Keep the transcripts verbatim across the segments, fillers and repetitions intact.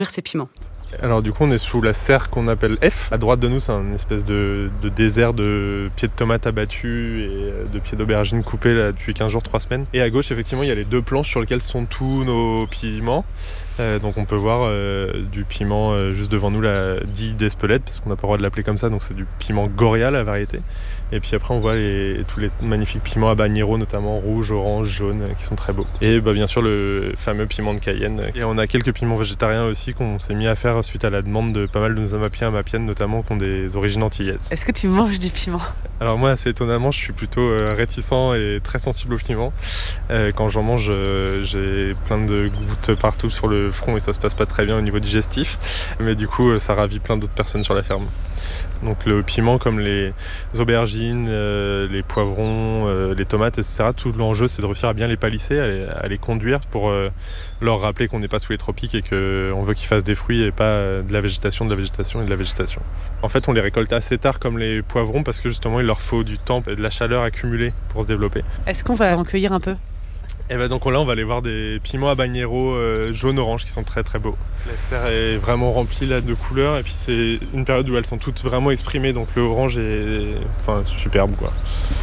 ces piments? Alors du coup on est sous la serre qu'on appelle F. À droite de nous c'est une espèce de, de désert de pieds de tomates abattus et de pieds d'aubergines coupés là, depuis quinze jours, trois semaines. Et à gauche effectivement il y a les deux planches sur lesquelles sont tous nos piments. Euh, donc on peut voir euh, du piment euh, juste devant nous là, dit d'Espelette parce qu'on n'a pas le droit de l'appeler comme ça, donc c'est du piment Goria la variété. Et puis après on voit les, tous les magnifiques piments habanero notamment rouge, orange, jaune qui sont très beaux. Et bah, bien sûr le fameux piment de Cayenne. Et on a quelques piments végétariens aussi qu'on s'est mis à faire suite à la demande de pas mal de nos amapiens et amapiennes notamment qui ont des origines antillaises. Est-ce que tu manges du piment? Alors moi assez étonnamment je suis plutôt euh, réticent et très sensible au piment. Euh, quand j'en mange euh, j'ai plein de gouttes partout sur le front et ça se passe pas très bien au niveau digestif. Mais du coup ça ravit plein d'autres personnes sur la ferme. Donc le piment comme les aubergines, euh, les poivrons, euh, les tomates, et cetera. Tout l'enjeu c'est de réussir à bien les palisser, à les, à les conduire pour euh, leur rappeler qu'on n'est pas sous les tropiques et qu'on veut qu'ils fassent des fruits et pas euh, de la végétation, de la végétation et de la végétation. En fait on les récolte assez tard comme les poivrons parce que justement il leur faut du temps et de la chaleur accumulée pour se développer. Est-ce qu'on va en cueillir un peu? Et ben donc là on va aller voir des piments habanero euh, jaune-orange qui sont très très beaux. La serre est vraiment remplie là de couleurs et puis c'est une période où elles sont toutes vraiment exprimées donc le orange est enfin superbe quoi.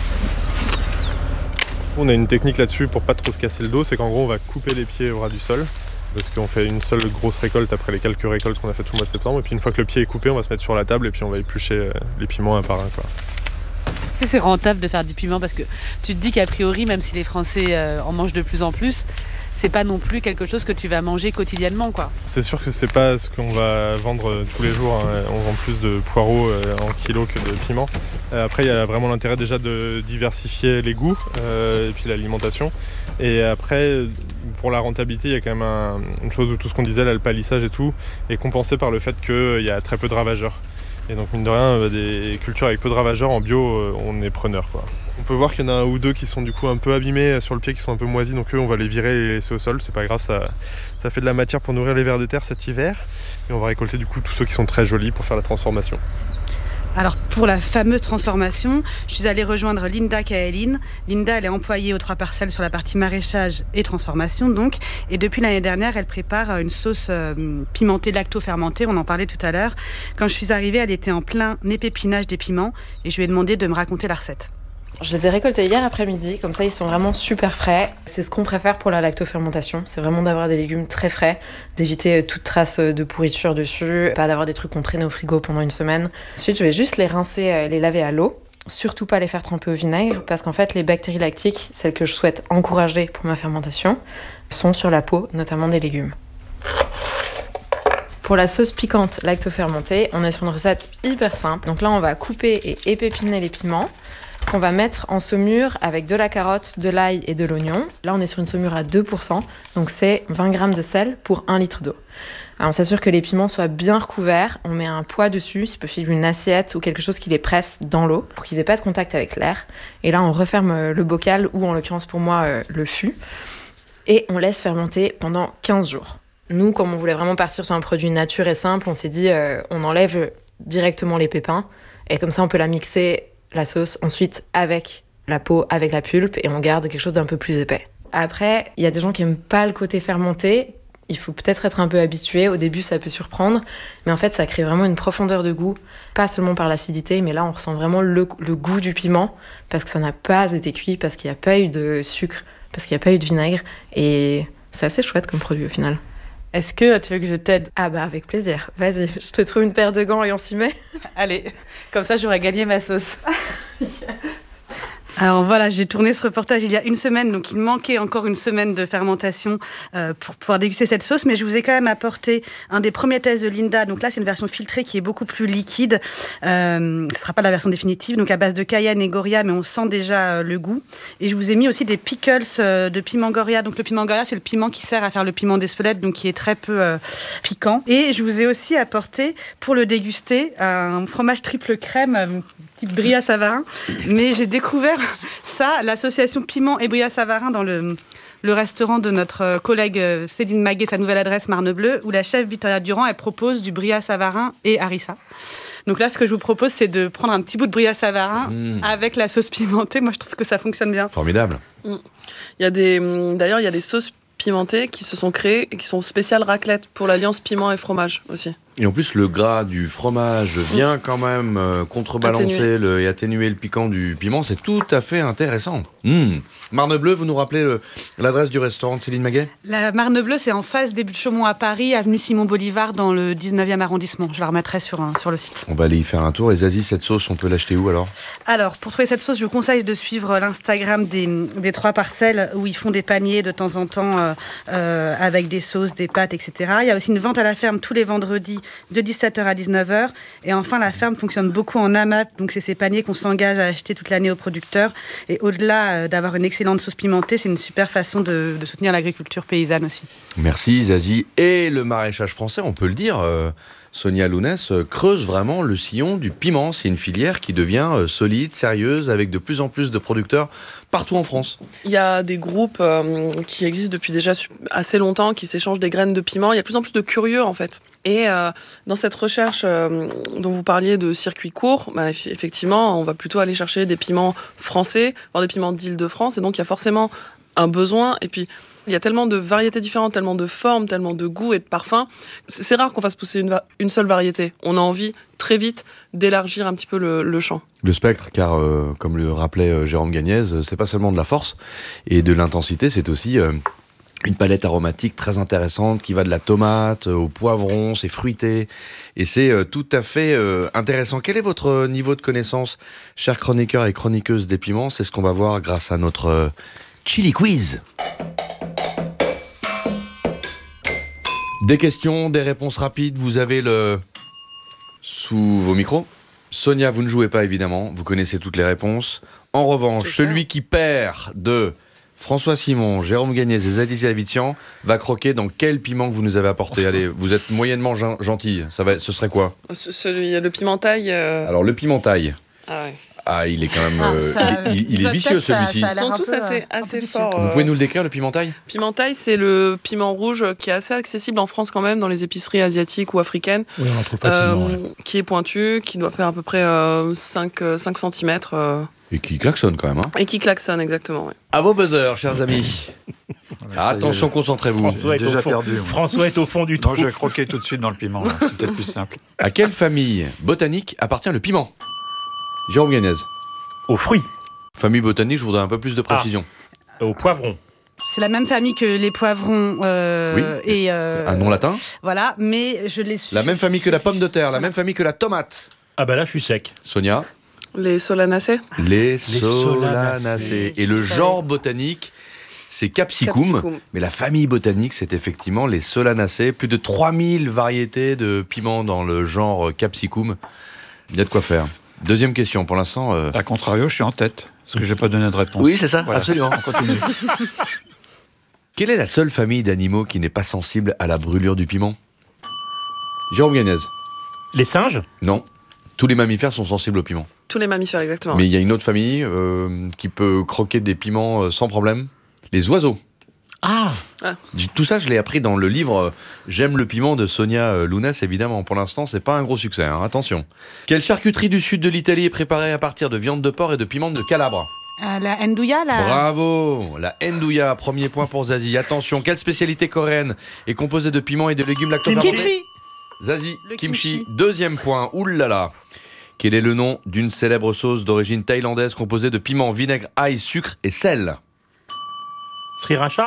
On a une technique là-dessus pour pas trop se casser le dos, c'est qu'en gros on va couper les pieds au ras du sol parce qu'on fait une seule grosse récolte après les quelques récoltes qu'on a fait tout le mois de septembre et puis une fois que le pied est coupé on va se mettre sur la table et puis on va éplucher les piments un par un quoi. Est-ce que c'est rentable de faire du piment? Parce que tu te dis qu'a priori, même si les Français euh, en mangent de plus en plus, c'est pas non plus quelque chose que tu vas manger quotidiennement, quoi. C'est sûr que c'est pas ce qu'on va vendre tous les jours. Hein. On vend plus de poireaux euh, en kilo que de piments. Euh, après, il y a vraiment l'intérêt déjà de diversifier les goûts euh, et puis l'alimentation. Et après, pour la rentabilité, il y a quand même un, une chose où tout ce qu'on disait, là, le palissage et tout, est compensé par le fait qu'il y a très peu de ravageurs. Et donc mine de rien, des cultures avec peu de ravageurs en bio, on est preneur quoi. On peut voir qu'il y en a un ou deux qui sont du coup un peu abîmés sur le pied, qui sont un peu moisis, donc eux on va les virer et les laisser au sol, c'est pas grave, ça, ça fait de la matière pour nourrir les vers de terre cet hiver. Et on va récolter du coup tous ceux qui sont très jolis pour faire la transformation. Alors pour la fameuse transformation, je suis allée rejoindre Linda Kaeline. Linda, elle est employée aux Trois Parcelles sur la partie maraîchage et transformation donc. Et depuis l'année dernière, elle prépare une sauce euh, pimentée lacto-fermentée, on en parlait tout à l'heure. Quand je suis arrivée, elle était en plein épépinage des piments et je lui ai demandé de me raconter la recette. Je les ai récoltés hier après-midi, comme ça ils sont vraiment super frais. C'est ce qu'on préfère pour la lactofermentation, c'est vraiment d'avoir des légumes très frais, d'éviter toute trace de pourriture dessus, pas d'avoir des trucs qu'on traîne au frigo pendant une semaine. Ensuite je vais juste les rincer, les laver à l'eau, surtout pas les faire tremper au vinaigre, parce qu'en fait les bactéries lactiques, celles que je souhaite encourager pour ma fermentation, sont sur la peau, notamment des légumes. Pour la sauce piquante lactofermentée, on est sur une recette hyper simple. Donc là on va couper et épépiner les piments, qu'on va mettre en saumure avec de la carotte, de l'ail et de l'oignon. Là, on est sur une saumure à deux pour cent, donc c'est vingt grammes de sel pour un litre d'eau. Alors, on s'assure que les piments soient bien recouverts. On met un poids dessus, si possible une assiette ou quelque chose qui les presse dans l'eau pour qu'ils aient pas de contact avec l'air. Et là, on referme le bocal ou en l'occurrence pour moi, le fût. Et on laisse fermenter pendant quinze jours. Nous, comme on voulait vraiment partir sur un produit nature et simple, on s'est dit euh, on enlève directement les pépins et comme ça, on peut la mixer la sauce ensuite avec la peau, avec la pulpe et on garde quelque chose d'un peu plus épais. Après, il y a des gens qui aiment pas le côté fermenté. Il faut peut-être être un peu habitué. Au début, ça peut surprendre. Mais en fait, ça crée vraiment une profondeur de goût. Pas seulement par l'acidité, mais là, on ressent vraiment le, le goût du piment parce que ça n'a pas été cuit, parce qu'il n'y a pas eu de sucre, parce qu'il n'y a pas eu de vinaigre. Et c'est assez chouette comme produit au final. Est-ce que tu veux que je t'aide? Ah bah avec plaisir, vas-y, je te trouve une paire de gants et on s'y met. Allez, comme ça j'aurais gagné ma sauce. Yes. Alors voilà, j'ai tourné ce reportage il y a une semaine, donc il manquait encore une semaine de fermentation euh, pour pouvoir déguster cette sauce, mais je vous ai quand même apporté un des premiers tests de Linda. Donc là, c'est une version filtrée qui est beaucoup plus liquide. Euh, ce ne sera pas la version définitive, donc à base de cayenne et Goria, mais on sent déjà euh, le goût. Et je vous ai mis aussi des pickles euh, de piment Goria. Donc le piment Goria, c'est le piment qui sert à faire le piment d'Espelette, donc qui est très peu euh, piquant. Et je vous ai aussi apporté, pour le déguster, un fromage triple crème, euh, type Bria Savarin. Mais j'ai découvert ça, l'association Piment et Bria Savarin dans le, le restaurant de notre collègue Céline Maguet, sa nouvelle adresse Marne-Bleu, où la chef Victoria Durand, elle propose du Bria Savarin et harissa. Donc là, ce que je vous propose, c'est de prendre un petit bout de Bria Savarin mmh. avec la sauce pimentée. Moi, je trouve que ça fonctionne bien. Formidable. Mmh. Il y a des, d'ailleurs, il y a des sauces pimentées qui se sont créées et qui sont spéciales raclette pour l'alliance piment et fromage aussi. Et en plus, le gras du fromage vient mmh. quand même euh, contrebalancer le, et atténuer le piquant du piment. C'est tout à fait intéressant. Mmh. Marne Bleue, vous nous rappelez le, l'adresse du restaurant de Céline Maguet ? La Marne Bleue, c'est en face des Buttes-Chaumont à Paris, avenue Simon Bolivar, dans le dix-neuvième arrondissement. Je la remettrai sur, un, sur le site. On va aller y faire un tour. Et Zazie, cette sauce, on peut l'acheter où alors ? Alors, pour trouver cette sauce, je vous conseille de suivre l'Instagram des, des trois parcelles où ils font des paniers de temps en temps euh, euh, avec des sauces, des pâtes, et cetera. Il y a aussi une vente à la ferme tous les vendredis de dix-sept heures à dix-neuf heures. Et enfin, la ferme fonctionne beaucoup en AMAP. Donc, c'est ces paniers qu'on s'engage à acheter toute l'année aux producteurs. Et au-delà euh, d'avoir une excellente sauce pimentée, c'est une super façon de, de soutenir l'agriculture paysanne aussi. Merci Zazie. Et le maraîchage français, on peut le dire, euh, Sonia Lounès, euh, creuse vraiment le sillon du piment. C'est une filière qui devient euh, solide, sérieuse, avec de plus en plus de producteurs partout en France. Il y a des groupes euh, qui existent depuis déjà assez longtemps, qui s'échangent des graines de piment. Il y a de plus en plus de curieux en fait. Et euh, dans cette recherche euh, dont vous parliez de circuit court, bah, effectivement, on va plutôt aller chercher des piments français, voire des piments d'Île-de-France. Et donc, il y a forcément un besoin. Et puis, il y a tellement de variétés différentes, tellement de formes, tellement de goûts et de parfums. C'est rare qu'on fasse pousser une, va- une seule variété. On a envie très vite d'élargir un petit peu le, le champ. Le spectre, car euh, comme le rappelait euh, Jérôme Gagnez, c'est pas seulement de la force et de l'intensité, c'est aussi euh, une palette aromatique très intéressante qui va de la tomate euh, au poivron, c'est fruité et c'est euh, tout à fait euh, intéressant. Quel est votre niveau de connaissance, chers chroniqueurs et chroniqueuses des piments ? C'est ce qu'on va voir grâce à notre euh, Chili Quiz. Des questions, des réponses rapides, vous avez le... sous vos micros. Sonia, vous ne jouez pas évidemment, vous connaissez toutes les réponses. En revanche, celui qui perd de François Simon, Jérôme Gagnez et Zazie Avitian va croquer dans quel piment que vous nous avez apporté. Allez, vous êtes moyennement gen- gentil, ça va, ce serait quoi ? Celui, le pimentaille. Euh... Alors le pimentaille. Ah ouais. Ah, il est quand même, euh, ah, ça, il, il, il est vicieux ça, celui-ci. ça Ils sont tous assez, assez forts. Vous pouvez nous le décrire, le pimentaille ? Pimentaille, c'est le piment rouge qui est assez accessible en France quand même, dans les épiceries asiatiques ou africaines. Oui, on en trouve facilement. Euh, ouais. Qui est pointu, qui doit faire à peu près euh, cinq centimètres. Euh, Et qui klaxonne quand même. Hein. et qui klaxonne, exactement. Ouais. À vos buzzers, chers amis. Ah, attention, concentrez-vous. François est, déjà au fond, perdu, François est au fond du trou. Non, je vais croquer tout de suite dans le piment, là. C'est peut-être plus simple. À quelle famille botanique appartient le piment ? Jérôme Gagnez. Aux fruits, Famille botanique, je voudrais un peu plus de précision. aux poivrons. C'est la même famille que les poivrons euh, Oui. et euh, Un nom latin ? voilà, mais je les suis. La même famille que la pomme de terre, la même famille que la tomate. Ah bah là, je suis sec. Sonia ? Les solanacées. Les solanacées. solanacées. Et le Je genre savais. botanique, c'est Capsicum. Capsicum. Mais la famille botanique, c'est effectivement les solanacées. Plus de trois mille variétés de piments dans le genre Capsicum. Il y a de quoi faire. Deuxième question, pour l'instant... euh, A contrario, je suis en tête, parce que j'ai pas donné de réponse. Oui, c'est ça, Voilà. absolument. On continue. Quelle est la seule famille d'animaux qui n'est pas sensible à la brûlure du piment ? Jérôme Gagnez. Les singes ? Non. Tous les mammifères sont sensibles au piment. Tous les mammifères, exactement. Mais il y a une autre famille euh, qui peut croquer des piments euh, sans problème. Les oiseaux. Ah Tout ça, je l'ai appris dans le livre euh, J'aime le piment de Sonia euh, Lounès, évidemment. Pour l'instant, c'est pas un gros succès, hein. Attention. Quelle charcuterie du sud de l'Italie est préparée à partir de viande de porc et de piment de Calabre ? Euh, la ndouya, la... Bravo. La ndouya, premier point pour Zazie. Attention, quelle spécialité coréenne est composée de piments et de légumes lactofermentés ? Kimchi. Zazie, Le kimchi. kimchi. Deuxième point. Oulala. Quel est le nom d'une célèbre sauce d'origine thaïlandaise composée de piment, vinaigre, ail, sucre et sel ? Sriracha ?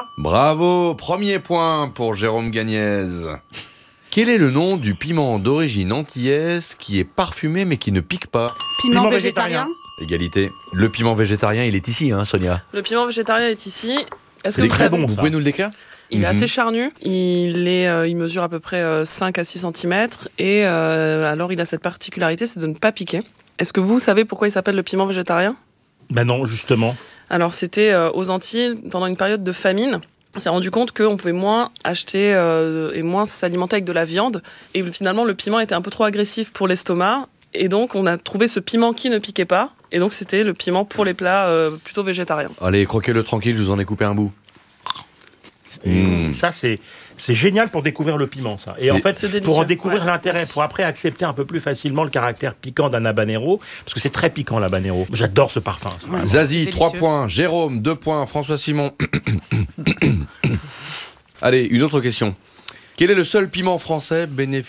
Bravo. Premier point pour Jérôme Gagnez. Quel est le nom du piment d'origine antillaise qui est parfumé mais qui ne pique pas ? Piment, Piment végétarien. végétarien. Égalité. Le piment végétarien, il est ici, hein, Sonia. Le piment végétarien est ici. Est-ce C'est que vous très savez- bon. Vous ça. pouvez nous le décrire ? Il est Mhm. assez charnu. Il, est, euh, il mesure à peu près euh, cinq à six centimètres. Et euh, alors, il a cette particularité, c'est de ne pas piquer. Est-ce que vous savez pourquoi il s'appelle le piment végétarien ? Ben non, justement. Alors, c'était euh, aux Antilles, pendant une période de famine. On s'est rendu compte qu'on pouvait moins acheter euh, et moins s'alimenter avec de la viande. Et finalement, le piment était un peu trop agressif pour l'estomac. Et donc, on a trouvé ce piment qui ne piquait pas. Et donc, c'était le piment pour les plats euh, plutôt végétariens. Allez, croquez-le tranquille, je vous en ai coupé un bout. Et Mmh. Ça, c'est, C'est génial pour découvrir le piment, ça. Et C'est- en fait, c'est délicieux. pour en découvrir Ouais, l'intérêt, merci. pour après accepter un peu plus facilement le caractère piquant d'un habanero, parce que c'est très piquant l'habanero. J'adore ce parfum. ça. Ouais. Zazie, C'est trois délicieux. points. Jérôme, deux points. François Simon. Allez, une autre question. Quel est le seul piment français bénéficiant